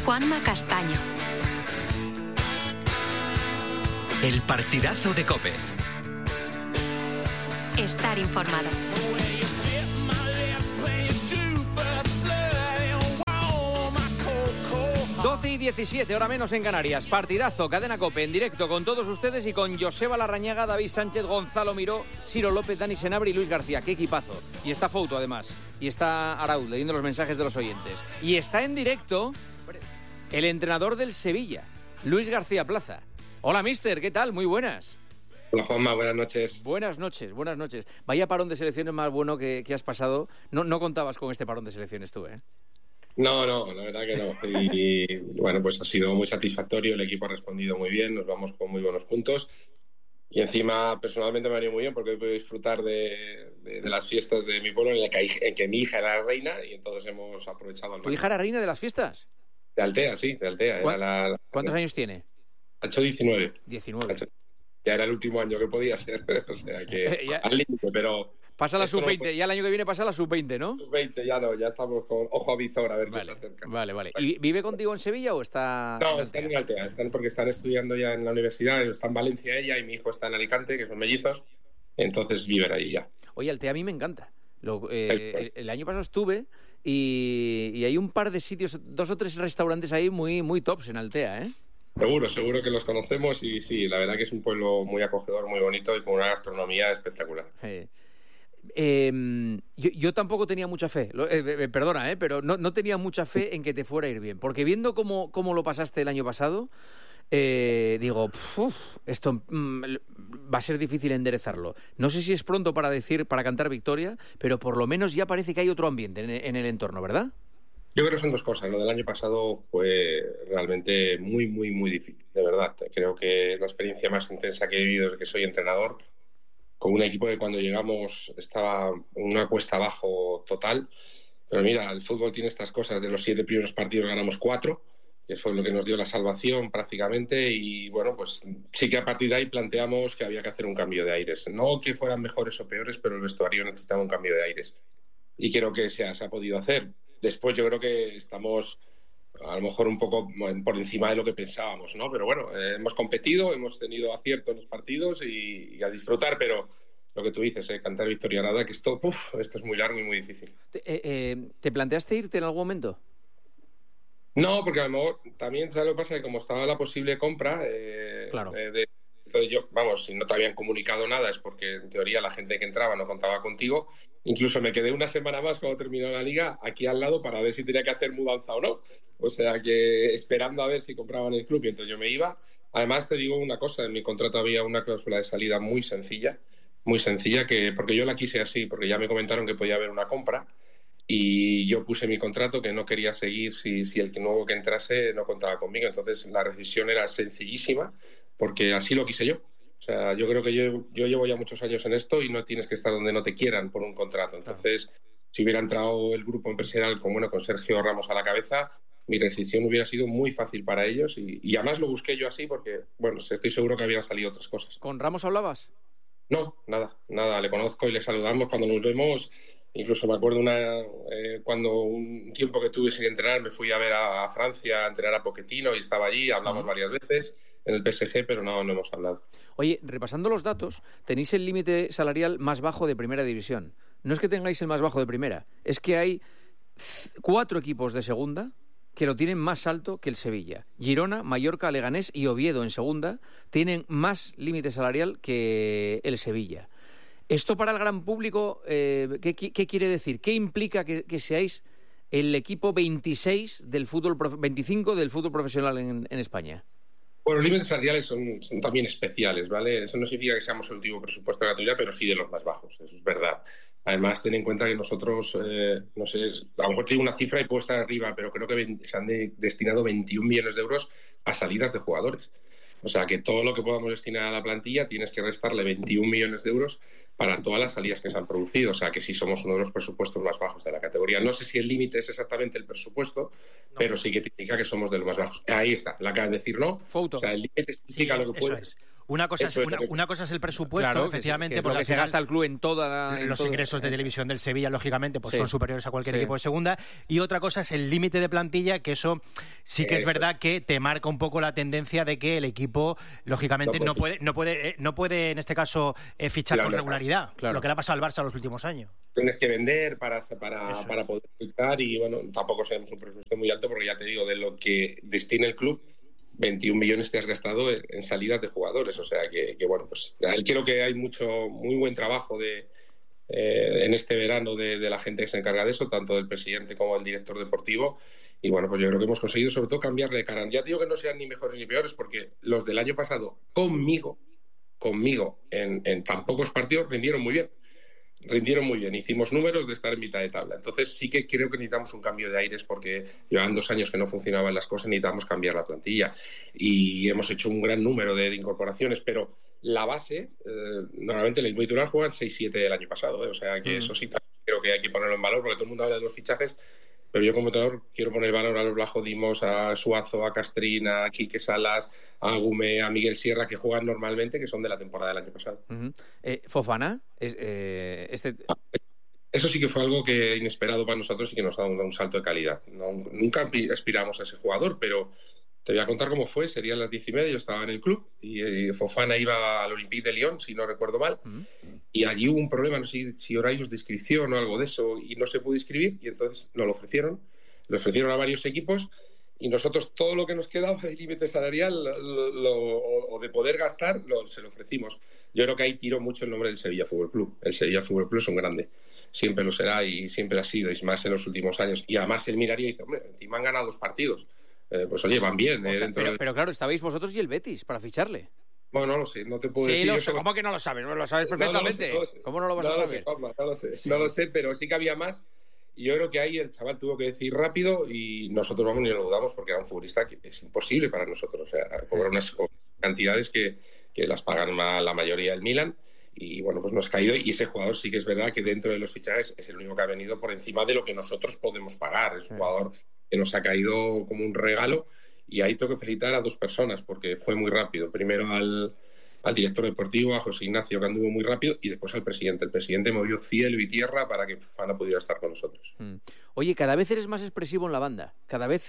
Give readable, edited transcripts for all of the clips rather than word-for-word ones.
Juanma Castaño. El partidazo de COPE. Estar informado. 12:17, hora menos en Canarias. Partidazo, cadena COPE, en directo con todos ustedes y con Joseba Larrañaga, David Sánchez, Gonzalo Miró, Ciro López, Dani Senabre y Luis García. ¡Qué equipazo! Y está Fouto, además. Y está Araúz, leyendo los mensajes de los oyentes. Y está en directo el entrenador del Sevilla, Luis García Plaza. Hola, mister, ¿qué tal? Muy buenas. Hola, Juanma, buenas noches. Buenas noches. Vaya parón de selecciones más bueno que has pasado. No contabas con este parón de selecciones tú, ¿eh? No, la verdad que no. Y bueno, pues ha sido muy satisfactorio, el equipo ha respondido muy bien, nos vamos con muy buenos puntos. Y encima, personalmente me ha venido muy bien porque he podido disfrutar de las fiestas de mi pueblo en que mi hija era la reina y entonces hemos aprovechado al máximo. ¿Tu hija era reina de las fiestas? De Altea, sí, de Altea. ¿Cuántos años tiene? Ha hecho 19. 19. Ya era el último año que podía ser, o sea que al límite, pero... Pasa la sub-20, ya el año que viene pasa la sub-20, ¿no? Sub-20, ya no, ya estamos con ojo a visor a ver qué se acerca. Vale. ¿Y vive contigo en Sevilla o está...? No, están en Altea, porque están estudiando ya en la universidad, está en Valencia ella y mi hijo está en Alicante, que son mellizos, entonces viven ahí ya. Oye, Altea a mí me encanta. El año pasado estuve y hay un par de sitios, 2 o 3 restaurantes ahí muy tops en Altea, ¿eh? Seguro que los conocemos y sí, la verdad que es un pueblo muy acogedor, muy bonito y con una gastronomía espectacular. Yo tampoco tenía mucha fe, perdona, pero no tenía mucha fe en que te fuera a ir bien, porque viendo cómo lo pasaste el año pasado, digo, esto va a ser difícil enderezarlo. No sé si es pronto para cantar victoria, pero por lo menos ya parece que hay otro ambiente en el entorno, ¿verdad? Yo creo que son 2 cosas. Lo del año pasado fue realmente muy difícil, de verdad. Creo que es la experiencia más intensa que he vivido desde que soy entrenador, con un equipo que cuando llegamos estaba en una cuesta abajo total. Pero mira, el fútbol tiene estas cosas. De los 7 primeros partidos ganamos 4, que fue lo que nos dio la salvación prácticamente. Y bueno, pues sí que a partir de ahí planteamos que había que hacer un cambio de aires. No que fueran mejores o peores, pero el vestuario necesitaba un cambio de aires. Y creo que se ha podido hacer. Después yo creo que estamos a lo mejor un poco por encima de lo que pensábamos, ¿no? Pero bueno, hemos competido, hemos tenido acierto en los partidos y a disfrutar, pero lo que tú dices, cantar victoria nada, que esto es muy largo y muy difícil. ¿Te planteaste irte en algún momento? No, porque a lo mejor también, ¿sabes lo que pasa? Que como estaba la posible compra, claro. Entonces yo, si no te habían comunicado nada es porque en teoría la gente que entraba no contaba contigo. Incluso me quedé una semana más cuando terminó la liga aquí al lado para ver si tenía que hacer mudanza o no. O sea que esperando a ver si compraban el club y entonces yo me iba. Además te digo una cosa, en mi contrato había una cláusula de salida muy sencilla, porque yo la quise así, porque ya me comentaron que podía haber una compra y yo puse mi contrato que no quería seguir si el nuevo que entrase no contaba conmigo. Entonces la decisión era sencillísima porque así lo quise yo. O sea, yo creo que yo llevo ya muchos años en esto y no tienes que estar donde no te quieran por un contrato. Entonces, si hubiera entrado el grupo empresarial con Sergio Ramos a la cabeza, mi rescisión hubiera sido muy fácil para ellos y además lo busqué yo así porque, estoy seguro que habían salido otras cosas. ¿Con Ramos hablabas? No, nada. Le conozco y le saludamos cuando nos vemos. Incluso me acuerdo cuando un tiempo que tuve sin entrenar me fui a ver a Francia a entrenar a Pochettino y estaba allí, hablamos varias veces en el PSG, pero no hemos hablado. Oye, repasando los datos, tenéis el límite salarial más bajo de primera división. No es que tengáis el más bajo de primera, es que hay 4 equipos de segunda que lo tienen más alto que el Sevilla. Girona, Mallorca, Leganés y Oviedo en segunda tienen más límite salarial que el Sevilla. Esto para el gran público, ¿qué quiere decir? ¿Qué implica que seáis el equipo 25 del fútbol profesional en España? Bueno, los límites salariales son también especiales, ¿vale? Eso no significa que seamos el último presupuesto de la tuya, pero sí de los más bajos, eso es verdad. Además, ten en cuenta que nosotros, no sé, a lo mejor te digo una cifra y puedo estar arriba, pero creo que se han destinado 21 millones de euros a salidas de jugadores. O sea, que todo lo que podamos destinar a la plantilla tienes que restarle 21 millones de euros para todas las salidas que se han producido. O sea, que sí somos uno de los presupuestos más bajos de la categoría. No sé si el límite es exactamente el presupuesto, pero sí que te indica que somos de los más bajos. Ahí está, la acabas de decir, ¿no? Fouto. O sea, el límite indica lo que puede. Es. Una cosa es el presupuesto, claro, efectivamente, que es lo que se gasta el club en toda los ingresos de televisión del Sevilla, lógicamente, pues son superiores a cualquier equipo de segunda. Y otra cosa es el límite de plantilla, que eso Sí que es verdad que te marca un poco la tendencia de que el equipo, lógicamente, no puede en este caso fichar con regularidad, lo que le ha pasado al Barça los últimos años. Tienes que vender para poder fichar y, bueno, tampoco tenemos un presupuesto muy alto porque ya te digo, de lo que destina el club, 21 millones te has gastado en salidas de jugadores. O sea que bueno, pues creo que hay muy buen trabajo en este verano de la gente que se encarga de eso, tanto del presidente como del director deportivo. Y bueno, pues yo creo que hemos conseguido sobre todo cambiarle de cara. Ya digo que no sean ni mejores ni peores, porque los del año pasado conmigo en tan pocos partidos rindieron muy bien. Hicimos números de estar en mitad de tabla. Entonces sí que creo que necesitamos un cambio de aires, porque llevan 2 años que no funcionaban las cosas, necesitamos cambiar la plantilla. Y hemos hecho un gran número de incorporaciones, pero la base, normalmente el equipo titular juegan 6-7 del año pasado, O sea que eso sí creo que hay que ponerlo en valor, porque todo el mundo habla de los fichajes, pero yo como entrenador quiero poner valor a los Blajo Dimos, a Suazo, a Castrín, a Quique Salas, a Gume, a Miguel Sierra, que juegan normalmente, que son de la temporada del año pasado. Fofana, Eso sí que fue algo que inesperado para nosotros y que nos ha dado un salto de calidad. Nunca aspiramos a ese jugador, pero te voy a contar cómo fue. Serían las 10:30, yo estaba en el club y Fofana iba al Olympique de Lyon, si no recuerdo mal, y allí hubo un problema, no sé si horarios de inscripción o algo de eso, y no se pudo inscribir, y entonces nos lo ofrecieron a varios equipos, y nosotros todo lo que nos quedaba de límite salarial o de poder gastar, se lo ofrecimos. Yo creo que ahí tiró mucho el nombre del Sevilla Fútbol Club. El Sevilla Fútbol Club es un grande. Siempre lo será y siempre ha sido, y más en los últimos años. Y además él miraría y dice, hombre, encima han ganado 2 partidos. Pues oye, van bien. Pero claro, estabais vosotros y el Betis para ficharle. Bueno, no lo sé, no te puedo decir. Sí, lo sé. ¿Cómo que no lo sabes? Lo sabes perfectamente. No lo sé. ¿Cómo no lo vas a saber? No lo sé, pero sí que había más. Y yo creo que ahí el chaval tuvo que decir rápido y nosotros ni lo dudamos, porque era un futbolista que es imposible para nosotros. O sea, cobrar unas cantidades que las pagan la mayoría del Milan. Y bueno, pues nos ha caído, y ese jugador sí que es verdad que dentro de los fichajes es el único que ha venido por encima de lo que nosotros podemos pagar. Es un jugador que nos ha caído como un regalo, y ahí tengo que felicitar a 2 personas porque fue muy rápido. Primero al director deportivo, a José Ignacio, que anduvo muy rápido, y después al presidente. El presidente movió cielo y tierra para que Fofana pudiera estar con nosotros. Oye, cada vez eres más expresivo en la banda. Cada vez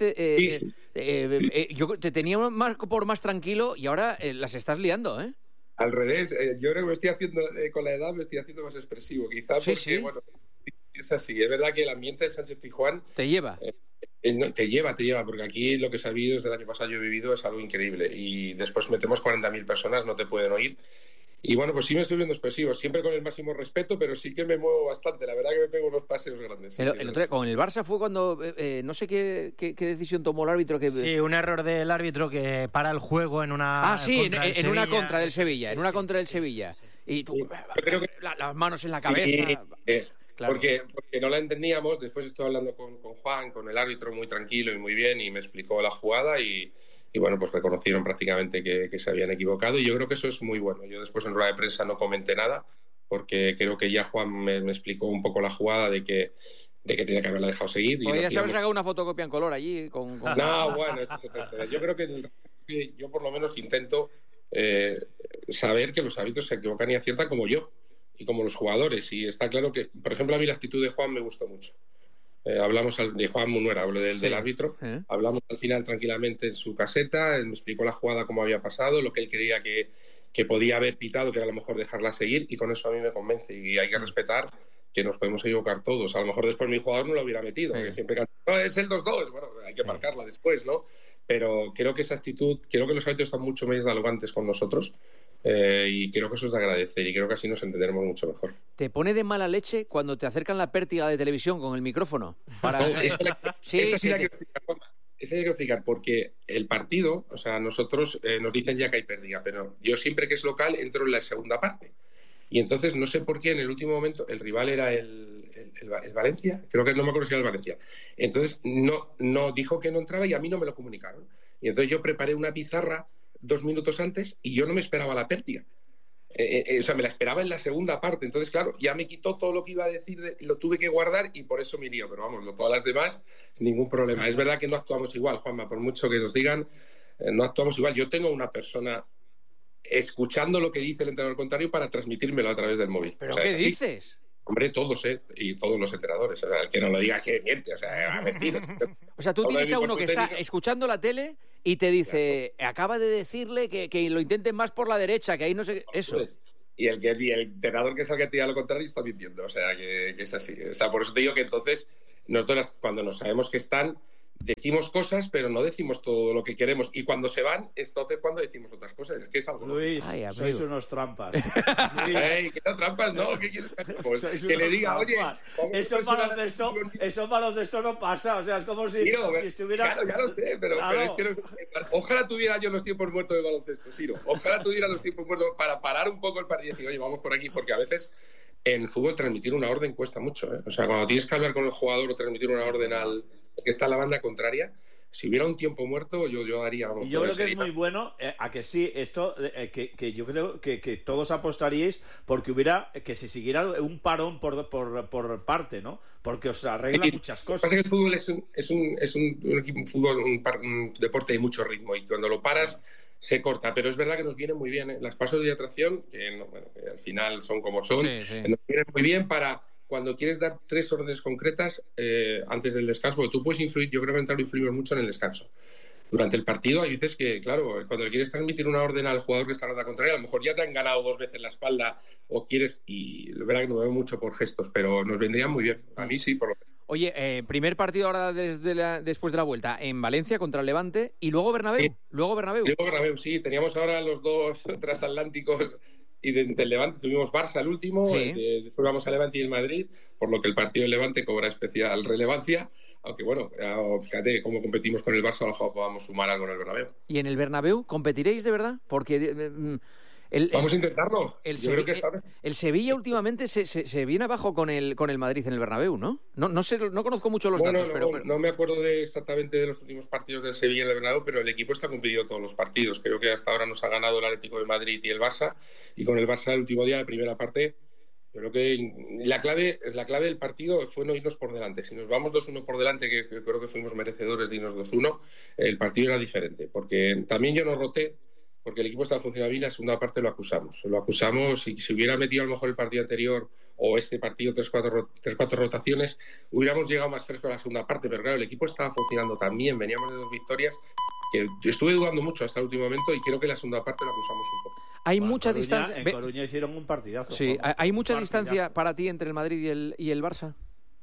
yo te tenía más tranquilo y ahora las estás liando, ¿eh? Al revés, yo creo que me estoy haciendo, con la edad me estoy haciendo más expresivo, quizás porque, bueno, es así. Es verdad que el ambiente del Sánchez Pizjuán te lleva. Te lleva, porque aquí lo que se ha vivido desde el año pasado, yo he vivido, es algo increíble. Y después metemos 40.000 personas, no te pueden oír. Y bueno, pues sí me estoy viendo expresivo, siempre con el máximo respeto, pero sí que me muevo bastante. La verdad que me pego unos paseos grandes. El otro día, con el Barça fue cuando, no sé qué decisión tomó el árbitro. Sí, un error del árbitro que para el juego en una en una contra del Sevilla. En una contra del Sevilla. Y tú, creo que las manos en la cabeza. Claro. Porque no la entendíamos. Después estuve hablando con Juan, con el árbitro, muy tranquilo y muy bien, y me explicó la jugada y bueno, pues reconocieron prácticamente que se habían equivocado, y yo creo que eso es muy bueno. Yo después en rueda de prensa no comenté nada, porque creo que ya Juan me explicó un poco la jugada de que tenía que haberla dejado seguir. Pues ya se haber sacado una fotocopia en color allí. No, bueno, eso es otra historia. Yo creo que yo por lo menos intento saber que los árbitros se equivocan y aciertan como yo, y como los jugadores. Y está claro que, por ejemplo, a mí la actitud de Juan me gustó mucho. Hablamos de Juan Munuera, hablo del árbitro. Hablamos al final tranquilamente en su caseta, él me explicó la jugada, cómo había pasado, lo que él creía que podía haber pitado, que era a lo mejor dejarla seguir, y con eso a mí me convence. Y hay que respetar que nos podemos equivocar todos. A lo mejor después mi jugador no lo hubiera metido, porque siempre es el 2-2, bueno, hay que marcarla después, ¿no? Pero creo que esa actitud, creo que los árbitros están mucho más dialogantes con nosotros. Y creo que eso es de agradecer, y creo que así nos entenderemos mucho mejor. ¿Te pone de mala leche cuando te acercan la pértiga de televisión con el micrófono? Eso sí hay que explicar, porque el partido, o sea, nosotros nos dicen ya que hay pérdida, pero yo siempre que es local entro en la segunda parte. Y entonces no sé por qué en el último momento el rival era el Valencia, creo que no me acuerdo si era el Valencia. Entonces no dijo que no entraba y a mí no me lo comunicaron. Y entonces yo preparé una pizarra 2 minutos antes y yo no me esperaba la pérdida. O sea, me la esperaba en la segunda parte. Entonces, claro, ya me quitó todo lo que iba a decir, lo tuve que guardar y por eso me lío. Pero vamos, todas las demás, sin ningún problema. Es verdad que no actuamos igual, Juanma, por mucho que nos digan, no actuamos igual. Yo tengo una persona escuchando lo que dice el entrenador contrario para transmitírmelo a través del móvil. ¿Pero qué dices? Hombre, todos, y todos los entrenadores. O sea, el que no lo diga que miente, o sea, mentiras. O sea, tú tienes a uno que está escuchando la tele y te dice, acaba de decirle que lo intenten más por la derecha, que ahí no sé... Eso. Y el entrenador que es el que te diga lo contrario está mintiendo, o sea, que es así. O sea, por eso te digo que entonces, nosotros cuando nos sabemos que están, decimos cosas, pero no decimos todo lo que queremos. Y cuando se van, entonces cuando decimos otras cosas. Es que es algo... Luis, sois unos trampas. Ey, que no trampas, ¿no? ¿Qué quieres que le diga, oye... Eso en baloncesto no pasa. O sea, es como si estuviera... Claro, ya lo sé, pero es que no... Ojalá tuviera yo los tiempos muertos de baloncesto, Siro. Ojalá tuviera los tiempos muertos para parar un poco el partido y decir, oye, vamos por aquí, porque a veces... En el fútbol transmitir una orden cuesta mucho, ¿eh? O sea, cuando tienes que hablar con el jugador o transmitir una orden al que está en la banda contraria, si hubiera un tiempo muerto, yo haría... Y yo creo que es muy bueno, a que sí, esto, que yo creo que todos apostaríais porque hubiera, que se siguiera un parón por parte, ¿no? Porque os arregla muchas cosas. Lo que pasa es que el fútbol un deporte de mucho ritmo y cuando lo paras se corta, pero es verdad que nos viene muy bien, ¿eh? Las pasos de atracción, que al final son como son, nos vienen muy bien para cuando quieres dar 3 órdenes concretas antes del descanso, porque tú puedes influir, yo creo que influimos mucho en el descanso. Durante el partido hay veces que, claro, cuando le quieres transmitir una orden al jugador que está en la contraria, a lo mejor ya te han ganado 2 veces la espalda o quieres, y la verdad que no veo mucho por gestos, pero nos vendrían muy bien. A mí sí, por lo menos. Oye, primer partido ahora después de la vuelta en Valencia contra el Levante y luego Bernabéu. Sí. Luego Bernabéu, sí. Teníamos ahora los 2 transatlánticos y del Levante tuvimos Barça el último, después vamos a Levante y el Madrid, por lo que el partido del Levante cobra especial relevancia. Aunque bueno, fíjate cómo competimos con el Barça, a lo mejor podamos sumar algo en el Bernabéu. ¿Y en el Bernabéu competiréis de verdad? Porque... Vamos a intentarlo. El Sevilla últimamente se viene abajo con el Madrid en el Bernabéu, ¿no? No conozco mucho los datos, pero... No me acuerdo exactamente de los últimos partidos del Sevilla en el Bernabéu, pero el equipo está competido todos los partidos. Creo que hasta ahora nos ha ganado el Atlético de Madrid y el Barça. Y con el Barça el último día, la primera parte... Creo que la clave del partido fue no irnos por delante. Si nos vamos 2-1 por delante, que creo que fuimos merecedores de irnos 2-1, el partido era diferente. Porque también yo no roté, porque el equipo estaba funcionando bien, la segunda parte lo acusamos y si hubiera metido a lo mejor el partido anterior o este partido 3-4 rotaciones, hubiéramos llegado más fresco a la segunda parte, pero claro, el equipo estaba funcionando tan bien, veníamos de 2 victorias, que estuve dudando mucho hasta el último momento y creo que la segunda parte lo acusamos un poco. Hay mucha distancia. En Coruña hicieron un partidazo. Sí, hay mucha distancia para ti entre el Madrid y el Barça.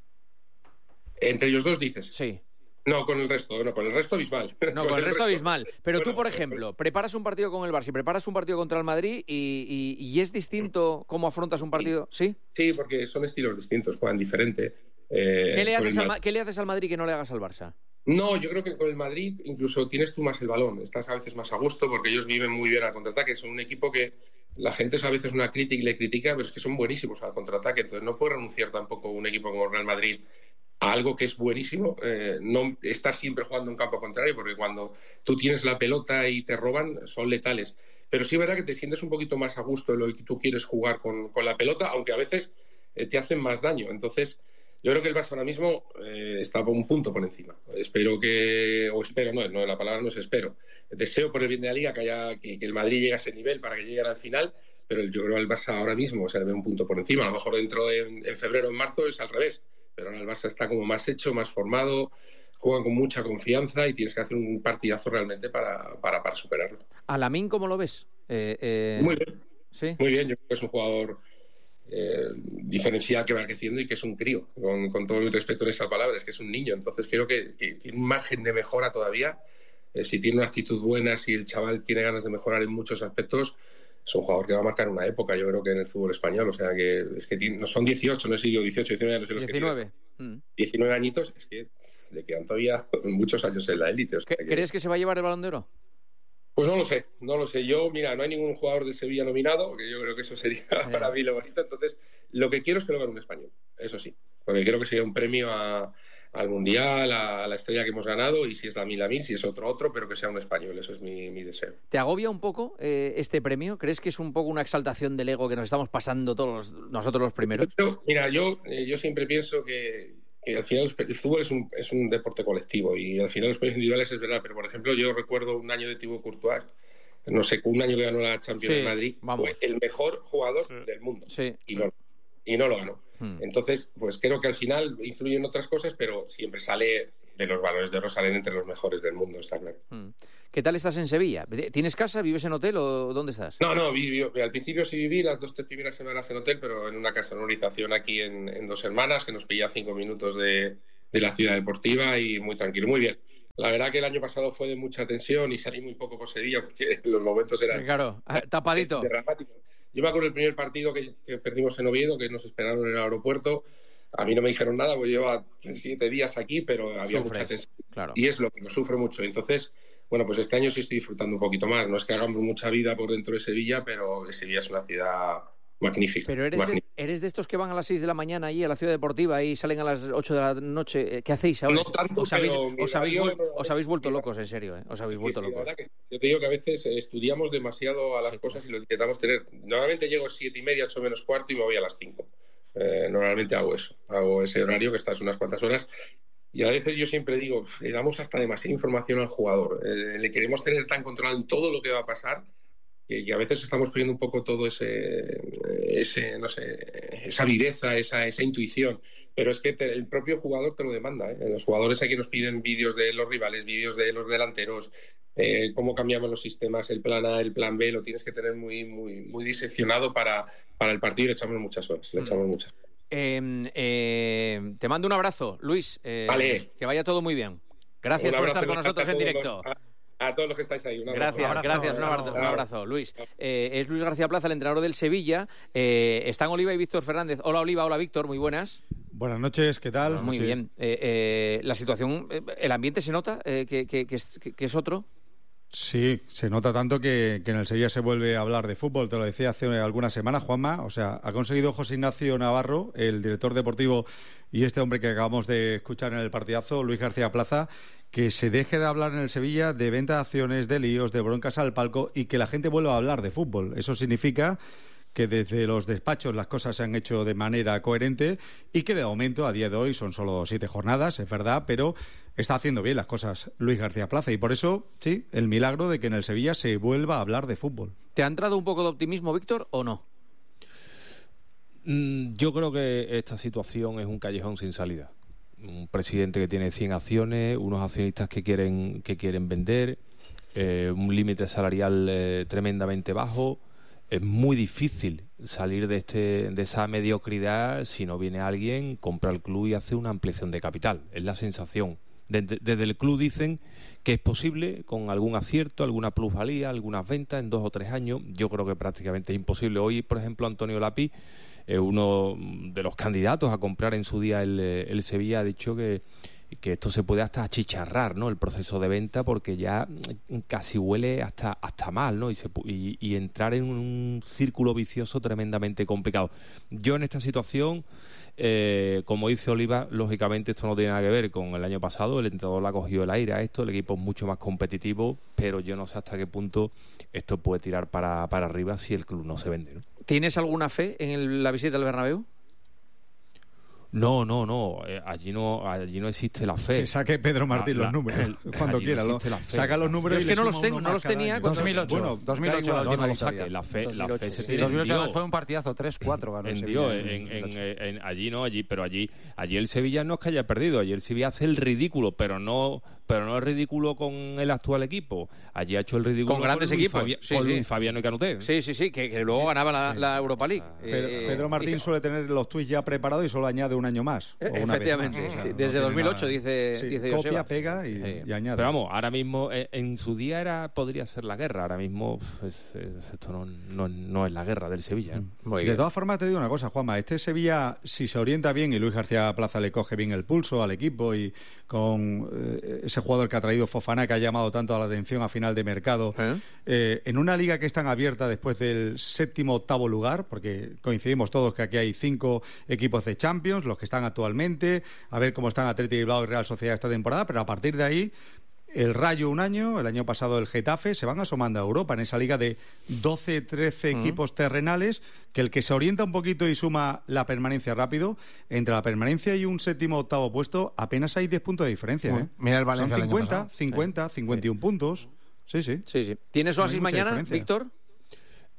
Entre ellos dos dices. Sí. No, con el resto abismal. No, con el resto abismal. Pero tú, por ejemplo, preparas un partido con el Barça y preparas un partido contra el Madrid y es distinto cómo afrontas un partido, ¿sí? Sí, porque son estilos distintos, juegan diferente. ¿Qué le haces al Madrid que no le hagas al Barça? No, yo creo que con el Madrid incluso tienes tú más el balón, estás a veces más a gusto porque ellos viven muy bien al contraataque, son un equipo que la gente es a veces una crítica y le critica, pero es que son buenísimos al contraataque, entonces no puede renunciar tampoco un equipo como el Real Madrid a algo que es buenísimo, no estar siempre jugando en campo contrario, porque cuando tú tienes la pelota y te roban son letales, pero sí es verdad que te sientes un poquito más a gusto de lo que tú quieres jugar con la pelota, aunque a veces te hacen más daño, entonces... Yo creo que el Barça ahora mismo está un punto por encima. Espero, la palabra no es espero. Deseo por el bien de la Liga que el Madrid llegue a ese nivel para que llegue al final, pero yo creo que el Barça ahora mismo se le ve un punto por encima. A lo mejor dentro en febrero o en marzo es al revés, pero ahora el Barça está como más hecho, más formado, juegan con mucha confianza y tienes que hacer un partidazo realmente para superarlo. ¿A Lamine cómo lo ves? Muy bien. ¿Sí? Muy bien, yo creo que es un jugador... diferencial que va creciendo y que es un crío, con todo el respeto en esa palabra, es que es un niño, entonces creo que tiene un margen de mejora todavía, si tiene una actitud buena, si el chaval tiene ganas de mejorar en muchos aspectos, es un jugador que va a marcar una época, yo creo que en el fútbol español, o sea que es que no son 18, no sé si 18, 19 años, 19 añitos, es que le quedan todavía muchos años en la élite. O sea ¿Crees que se va a llevar el Balón de Oro? Pues no lo sé. Yo, mira, no hay ningún jugador de Sevilla nominado, que yo creo que eso sería para mí lo bonito. Entonces, lo que quiero es que lo gane un español, eso sí. Porque creo que sería un premio al Mundial, a la estrella que hemos ganado, y si es Lamine, si es otro, pero que sea un español. Eso es mi deseo. ¿Te agobia un poco este premio? ¿Crees que es un poco una exaltación del ego que nos estamos pasando todos nosotros los primeros? Mira, yo siempre pienso que al final el fútbol es un deporte colectivo y al final los premios individuales es verdad, pero por ejemplo yo recuerdo un año de Thibaut Courtois, no sé, un año que ganó la Champions de Madrid, fue el mejor jugador del mundo y no lo ganó. Entonces, pues creo que al final influyen otras cosas, pero siempre sale de los valores de oro, salen entre los mejores del mundo, está claro. ¿Qué tal estás en Sevilla? ¿Tienes casa? ¿Vives en hotel o dónde estás? No, al principio sí viví las 2-3 primeras semanas en hotel, pero en una casa de urbanización aquí en Dos Hermanas, que nos pilla 5 minutos de la ciudad deportiva y muy tranquilo, muy bien. La verdad que el año pasado fue de mucha tensión y salí muy poco por Sevilla porque los momentos eran... Claro, tapadito. Dramáticos. Yo me acuerdo el primer partido que perdimos en Oviedo, que nos esperaron en el aeropuerto. A mí no me dijeron nada, porque llevaba 7 días aquí, pero había mucha tensión. Claro. Y es lo que lo sufro mucho. Entonces, bueno, pues este año sí estoy disfrutando un poquito más. No es que hagamos mucha vida por dentro de Sevilla, pero Sevilla es una ciudad magnífica. Pero eres de estos que van a las 6 de la mañana allí a la ciudad deportiva y salen a las 8 de la noche. ¿Qué hacéis ahora? No tanto, os habéis vuelto locos, en serio, ¿eh? Os habéis vuelto locos. La verdad que yo te digo que a veces estudiamos demasiado a las cosas y lo intentamos tener. Normalmente llego 7:30, 8 menos cuarto y me voy a las 5. Normalmente hago eso. Hago ese horario que estás unas cuantas horas. Y a veces yo siempre digo, le damos hasta demasiada información al jugador. Le queremos tener tan controlado en todo lo que va a pasar que a veces estamos perdiendo un poco todo no sé, esa viveza, esa intuición. Pero es que el propio jugador te lo demanda, ¿eh? Los jugadores aquí nos piden vídeos de los rivales, vídeos de los delanteros, cómo cambiamos los sistemas, el plan A, el plan B, lo tienes que tener muy, muy, muy diseccionado para el partido y le echamos muchas horas. Te mando un abrazo, Luis. Vale. Que vaya todo muy bien. Gracias por estar con nosotros en directo. A todos los que estáis ahí. Un abrazo. Gracias. Un abrazo, Luis. Es Luis García Plaza, el entrenador del Sevilla. Están Oliva y Víctor Fernández. Hola, Oliva. Hola, Víctor. Muy buenas. Buenas noches. ¿Qué tal? Muy bien. La situación, el ambiente se nota que es otro. Sí, se nota tanto que en el Sevilla se vuelve a hablar de fútbol. Te lo decía hace algunas semanas, Juanma. O sea, ha conseguido José Ignacio Navarro, el director deportivo, y este hombre que acabamos de escuchar en el partidazo, Luis García Plaza, que se deje de hablar en el Sevilla de venta de acciones, de líos, de broncas al palco y que la gente vuelva a hablar de fútbol. Eso significa que desde los despachos las cosas se han hecho de manera coherente y que de momento, a día de hoy, son solo 7 jornadas, es verdad, pero está haciendo bien las cosas Luis García Plaza y por eso, sí, el milagro de que en el Sevilla se vuelva a hablar de fútbol. ¿Te ha entrado un poco de optimismo, Víctor, o no? Yo creo que esta situación es un callejón sin salida. Un presidente que tiene 100 acciones, unos accionistas que quieren vender, un límite salarial tremendamente bajo. Es muy difícil salir de esa mediocridad si no viene alguien, compra el club y hace una ampliación de capital. Es la sensación. Desde el club dicen que es posible con algún acierto, alguna plusvalía, algunas ventas en 2 o 3 años. Yo creo que prácticamente es imposible. Hoy, por ejemplo, Antonio Lapi, uno de los candidatos a comprar en su día el Sevilla, ha dicho que esto se puede hasta achicharrar, ¿no? El proceso de venta, porque ya casi huele hasta mal, ¿no? Y entrar en un círculo vicioso tremendamente complicado. Yo en esta situación, como dice Oliva, lógicamente esto no tiene nada que ver con el año pasado. El entrenador le ha cogido el aire a esto, el equipo es mucho más competitivo, pero yo no sé hasta qué punto esto puede tirar para arriba si el club no se vende, ¿no? ¿Tienes alguna fe en la visita al Bernabéu? No. Allí no existe la fe. Que saque Pedro Martín los números cuando quiera. Saca los números. Es que no los tenía. 2008. Bueno, 2008 la última victoria. La fe se tiene. 2008 fue un partidazo, 3-4 ganó allí el Sevilla no es que haya perdido. Allí el Sevilla hace el ridículo, pero no es ridículo con el actual equipo. Allí ha hecho el ridículo con grandes equipos. Con Luis Fabiano y Canuté. Sí, que luego ganaba la Europa League. Pedro Martín suele tener los tuits ya preparados y solo añade un año más. Efectivamente, sí. Desde 2008 dice copia, Joseba. pega y añade. Pero vamos, ahora mismo en su día podría ser la guerra. Ahora mismo esto no es la guerra del Sevilla, ¿eh? De todas formas te digo una cosa, Juanma, este Sevilla, si se orienta bien y Luis García Plaza le coge bien el pulso al equipo y con ese jugador que ha traído Fofana, que ha llamado tanto a la atención a final de mercado, en una liga que es tan abierta después del 7º, 8º lugar, porque coincidimos todos que aquí hay 5 equipos de Champions, los que están actualmente, a ver cómo están Athletic Bilbao y Real Sociedad esta temporada, pero a partir de ahí el Rayo un año, el año pasado el Getafe, se van asomando a Europa en esa liga de 12, 13 equipos terrenales, que el que se orienta un poquito y suma la permanencia rápido, entre la permanencia y un 7º, 8º puesto apenas hay 10 puntos de diferencia. Mira el Valencia. Son 51 puntos. Sí. ¿Tienes Oasis mañana, Víctor?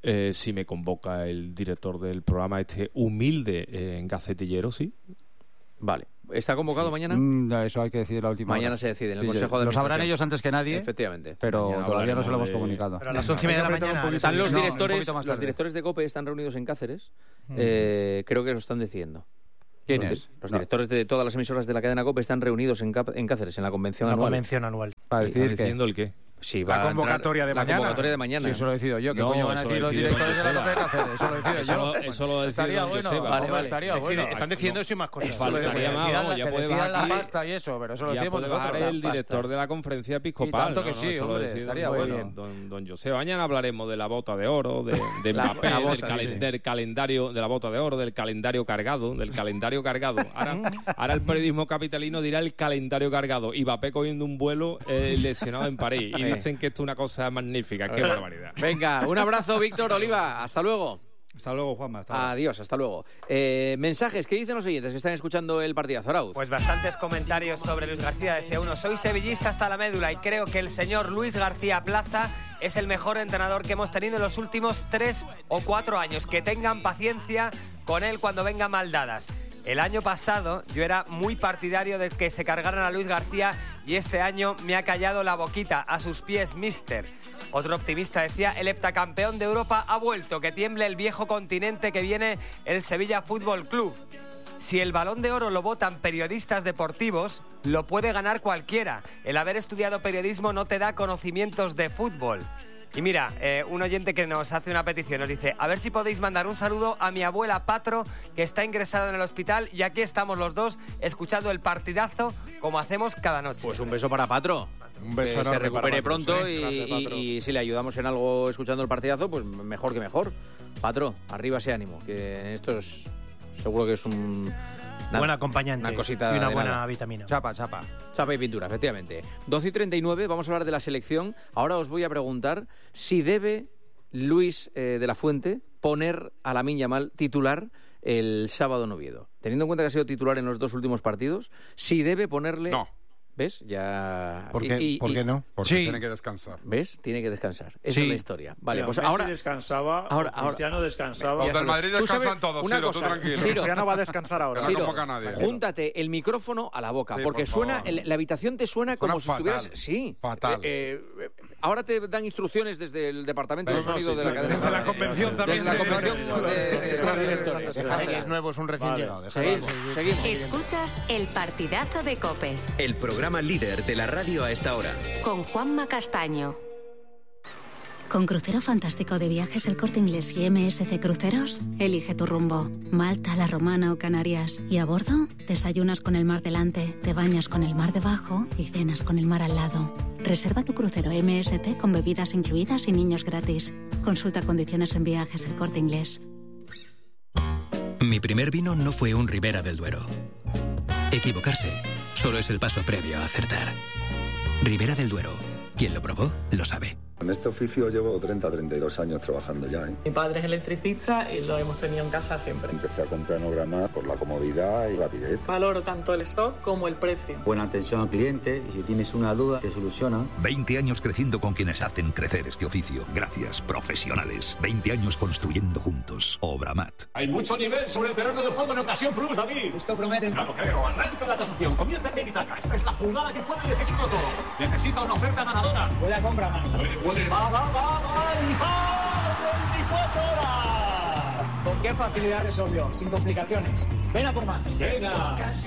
Si me convoca el director del programa humilde gacetillero, sí. Vale. ¿Está convocado mañana? Eso hay que decidir la última Mañana hora. se decide en el Consejo de Lo Administración. sabrán ellos antes que nadie. Efectivamente. Pero Mañana todavía no se lo hemos hablaremos comunicado. Pero a las 11:30 de la mañana. Están los directores, un poquito más los tarde. directores de COPE están reunidos en Cáceres. Creo que lo están decidiendo. ¿Quién Los es? Los directores de todas las emisoras de la cadena COPE están reunidos en Cáceres, en la convención Una anual. convención anual. Para ¿Estás decir que... diciendo el qué? Sí, La convocatoria de mañana. La convocatoria de mañana. Sí, eso lo decido yo. ¿Qué No, coño van a eso decir lo los decide directores de la don COPE de Cáceres? Eso lo decido yo. Eso lo decide Estaría don bueno. Joseba. Vale, vale. Estaría bueno. Están diciendo eso y más cosas. Faltaría más, vamos, ya que puede decidan bajar la aquí. pasta y eso, pero eso lo Ya decimos puede nosotros. bajar el la director pasta. de la conferencia episcopal. Y tanto que ¿no? sí, Eso lo hombre, decide estaría don- bueno. Don José. Mañana hablaremos de la bota de oro, de Mbappé, la bota, del calendario, de la bota de oro, del calendario cargado. Ahora el periodismo capitalino dirá el calendario cargado. Y Mbappé cogiendo un vuelo lesionado en París. Y dicen que esto es una cosa magnífica. ¡Qué barbaridad! Venga, un abrazo, Víctor Oliva. Hasta luego. Hasta luego, Juanma. Hasta luego. Adiós, hasta luego. Mensajes, ¿qué dicen los oyentes que están escuchando el partidazo, Arauz? Pues bastantes comentarios sobre Luis García. Decía uno: soy sevillista hasta la médula y creo que el señor Luis García Plaza es el mejor entrenador que hemos tenido en los últimos 3 o 4 años. Que tengan paciencia con él cuando venga mal dadas. El año pasado yo era muy partidario de que se cargaran a Luis García y este año me ha callado la boquita. A sus pies, mister. Otro optimista decía: el heptacampeón de Europa ha vuelto, que tiemble el viejo continente, que viene el Sevilla Fútbol Club. Si el Balón de Oro lo votan periodistas deportivos, lo puede ganar cualquiera. El haber estudiado periodismo no te da conocimientos de fútbol. Y mira, un oyente que nos hace una petición, nos dice: a ver si podéis mandar un saludo a mi abuela Patro, que está ingresada en el hospital, y aquí estamos los dos escuchando el partidazo como hacemos cada noche. Pues un beso para Patro. Un beso que se enorme recupere para Patro, pronto sí. Gracias, Patro. y si le ayudamos en algo escuchando el partidazo, pues mejor que mejor. Patro, arriba ese ánimo, que esto es seguro que es Buen acompañante una cosita y una de buena nada. vitamina. Chapa. Chapa y pintura, efectivamente. 12:39, vamos a hablar de la selección. Ahora os voy a preguntar si debe Luis de la Fuente poner a Lamine Yamal titular el sábado en Oviedo. Teniendo en cuenta que ha sido titular en los 2 últimos partidos, si debe ponerle... No. ¿Ves? Ya... ¿Por qué no? Porque Sí. tiene que descansar. ¿Ves? Tiene que descansar. Esa Sí. es la historia. Vale, Mira, pues Messi ahora... descansaba, ahora- Cristiano descansaba. Los del Madrid Tú sabes descansan todos, una Ciro, tú cosa, tranquilo. Ciro, Cristiano va a descansar ahora. Que no Ciro, convoca a nadie. júntate el micrófono a la boca, Sí, porque por suena, favor. la habitación te suena como si fatal. estuvieras... Sí. Fatal. Ahora te dan instrucciones desde el departamento de Bueno, sonido sí, de la sí, cadena. desde la convención Desde la convención de los directores. Dejar que el nuevo es un recién llegado. Seguimos. Escuchas el partidazo de COPE El programa líder de la radio a esta hora. con Juanma Castaño. Con Crucero Fantástico de Viajes El Corte Inglés y MSC Cruceros, elige tu rumbo. Malta, La Romana o Canarias. Y a bordo, desayunas con el mar delante, te bañas con el mar debajo y cenas con el mar al lado. Reserva tu crucero MSC con bebidas incluidas y niños gratis. Consulta condiciones en Viajes El Corte Inglés. Mi primer vino no fue un Ribera del Duero. Equivocarse solo es el paso previo a acertar. Ribera del Duero. Quien lo probó, lo sabe. En este oficio llevo 32 años trabajando ya. Mi padre es electricista y lo hemos tenido en casa siempre. Empecé a comprar Nograma por la comodidad y rapidez. Valoro tanto el stock como el precio. Buena atención al cliente y si tienes una duda te solucionan. 20 años creciendo con quienes hacen crecer este oficio. Gracias, profesionales. 20 años construyendo juntos. Obramat. Hay mucho nivel sobre el terreno de juego en Ocasión Plus, David. Esto promete. No lo creo. Arranca la tasación. Comienza en Tiki-Taka. Esta es la jugada que puede decidirlo todo. Necesita una oferta ganadora. Puede comprar más. Va. 24 horas. ¿Con qué facilidad resolvió? Sin complicaciones. Ven a por más. Venga.